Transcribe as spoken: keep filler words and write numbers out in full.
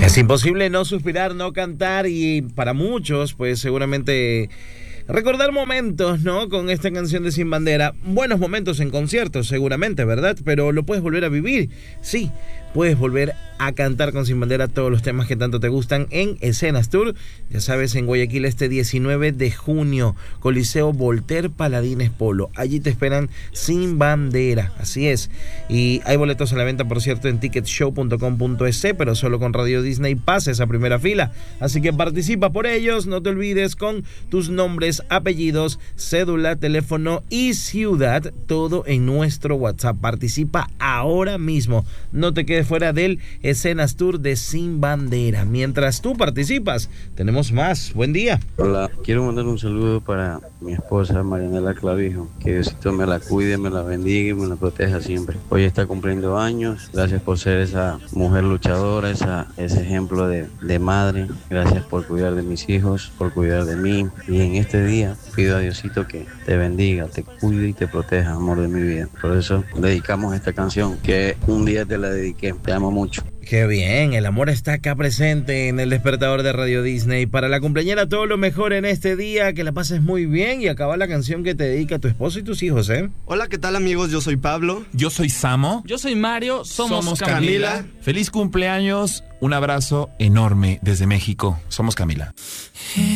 Es imposible no suspirar, no cantar y para muchos, pues seguramente recordar momentos, ¿no? Con esta canción de Sin Bandera. Buenos momentos en conciertos, seguramente, ¿verdad? Pero lo puedes volver a vivir. Sí, puedes volver a cantar con Sin Bandera todos los temas que tanto te gustan en Escenas Tour. Ya sabes, en Guayaquil este diecinueve de junio, Coliseo Voltaire Paladines Polo. Allí te esperan Sin Bandera, así es. Y hay boletos a la venta, por cierto, en ticket show punto com punto es, pero solo con Radio Disney pasa esa primera fila. Así que participa por ellos, no te olvides, con tus nombres, apellidos, cédula, teléfono y ciudad, todo en nuestro WhatsApp. Participa ahora mismo, no te quedes fuera del Escenas Tour de Sin Bandera. Mientras tú participas, tenemos más. Buen día. Hola, quiero mandar un saludo para mi esposa Marianela Clavijo. Que Diosito me la cuide, me la bendiga y me la proteja siempre. Hoy está cumpliendo años. Gracias por ser esa mujer luchadora, esa, ese ejemplo de, de madre. Gracias por cuidar de mis hijos, por cuidar de mí. Y en este día pido a Diosito que te bendiga, te cuide y te proteja, amor de mi vida. Por eso dedicamos esta canción que un día te la dediqué. Te amo mucho. Qué bien, el amor está acá presente en el despertador de Radio Disney. Para la cumpleañera, todo lo mejor en este día, que la pases muy bien y acaba la canción que te dedica a tu esposo y tus hijos, ¿eh? Hola, ¿qué tal, amigos? Yo soy Pablo. Yo soy Samo. Yo soy Mario. Somos, Somos Camila. Camila. Feliz cumpleaños. Un abrazo enorme desde México. Somos Camila.